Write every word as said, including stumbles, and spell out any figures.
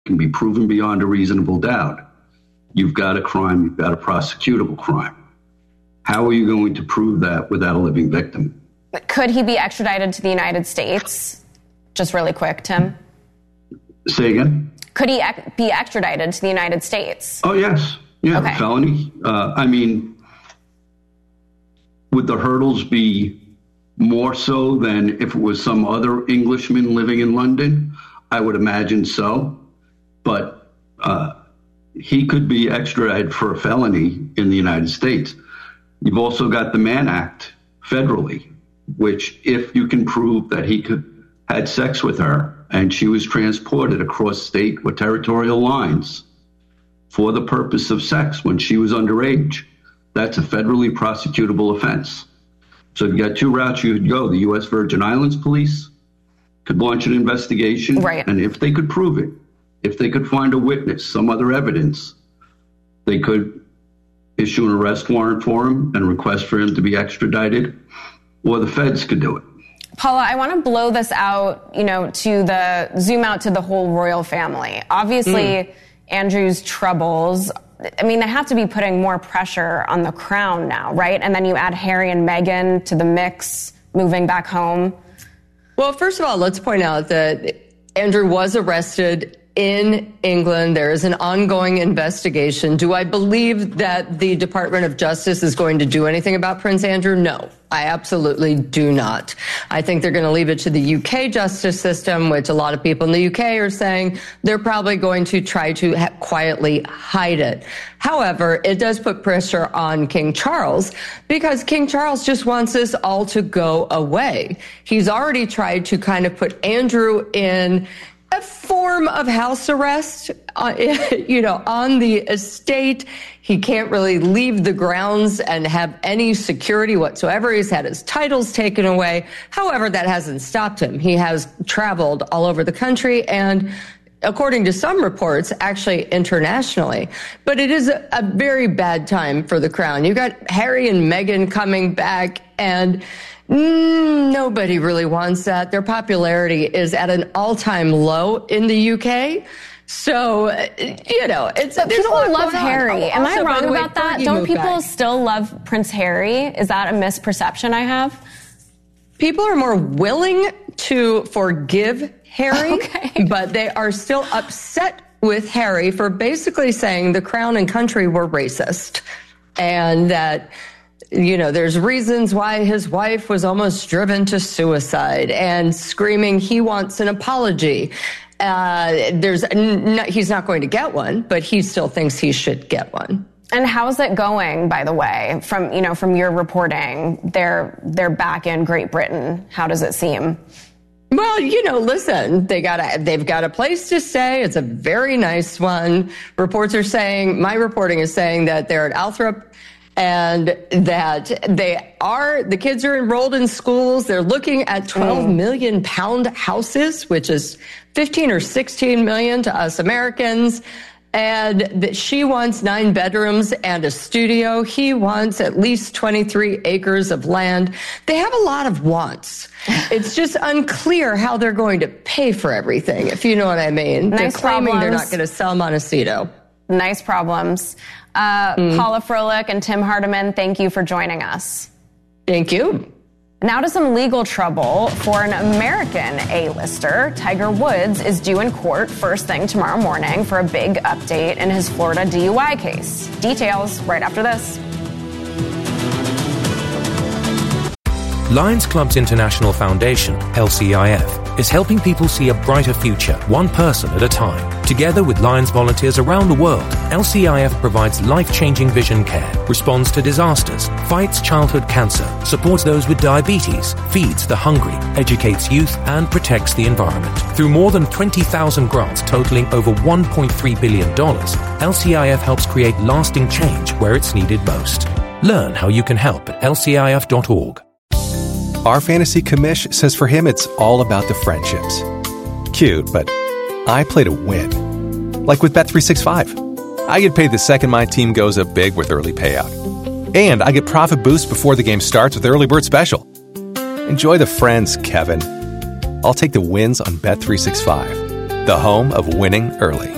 can be proven beyond a reasonable doubt, you've got a crime, you've got a prosecutable crime. How are you going to prove that without a living victim? Could he be extradited to the United States? Just really quick, Tim. Say again? Could he ec- be extradited to the United States? Oh, yes. Yeah, okay. Felony. Uh, I mean, would the hurdles be more so than if it was some other Englishman living in London? I would imagine so. But uh, he could be extradited for a felony in the United States. You've also got the Mann Act federally, which if you can prove that he could had sex with her and she was transported across state or territorial lines for the purpose of sex when she was underage, that's a federally prosecutable offense. So you got two routes you could go. The U S Virgin Islands police could launch an investigation. Right. And if they could prove it, if they could find a witness, some other evidence, they could issue an arrest warrant for him and request for him to be extradited, or the feds could do it. Paula, I want to blow this out, you know, to the zoom out to the whole royal family. Obviously, mm. Andrew's troubles, I mean, they have to be putting more pressure on the crown now, right? And then you add Harry and Meghan to the mix, moving back home. Well, first of all, let's point out that Andrew was arrested in England. There is an ongoing investigation. Do I believe that the Department of Justice is going to do anything about Prince Andrew? No, I absolutely do not. I think they're going to leave it to the U K justice system, which a lot of people in the U K are saying they're probably going to try to ha- quietly hide it. However, it does put pressure on King Charles because King Charles just wants this all to go away. He's already tried to kind of put Andrew in a form of house arrest, uh, you know, on the estate. He can't really leave the grounds and have any security whatsoever. He's had his titles taken away. However, that hasn't stopped him. He has traveled all over the country and, according to some reports, actually internationally. But it is a, a very bad time for the crown. You got Harry and Meghan coming back, and Mm, nobody really wants that. Their popularity is at an all-time low in the U K. So, you know, it's but people love Harry. Am I wrong about that? Don't people still love Prince Harry? Is that a misperception I have? People are more willing to forgive Harry, okay. but they are still upset with Harry for basically saying the crown and country were racist, and that, you know, there's reasons why his wife was almost driven to suicide, and screaming he wants an apology. Uh, there's n- he's not going to get one, but he still thinks he should get one. And how's it going, by the way, from, you know, from your reporting? They're they're back in Great Britain. How does it seem? Well, you know, listen, they got a, they've got a place to stay. It's a very nice one. Reports are saying, my reporting is saying that they're at Althorp, and that they are, the kids are enrolled in schools. They're looking at twelve mm. million pound houses, which is fifteen or sixteen million to us Americans. And that she wants nine bedrooms and a studio. He wants at least twenty-three acres of land. They have a lot of wants. It's just unclear how they're going to pay for everything, if you know what I mean. Nice they're claiming problems. They're not going to sell Montecito. Nice problems. Uh, mm. Paula Froelich and Tim Hardiman, thank you for joining us. Thank you. Now to some legal trouble for an American A-lister. Tiger Woods is due in court first thing tomorrow morning for a big update in his Florida D U I case. Details right after this. Lions Clubs International Foundation, L C I F, is helping people see a brighter future, one person at a time. Together with Lions volunteers around the world, L C I F provides life-changing vision care, responds to disasters, fights childhood cancer, supports those with diabetes, feeds the hungry, educates youth, and protects the environment. Through more than twenty thousand grants totaling over one point three billion dollars, L C I F helps create lasting change where it's needed most. Learn how you can help at L C I F dot org. Our fantasy commish says for him it's all about the friendships. Cute, but I play to win. Like with Bet three sixty-five. I get paid the second my team goes up big with early payout. And I get profit boost before the game starts with Early Bird Special. Enjoy the friends, Kevin. I'll take the wins on Bet three sixty-five, the home of winning early.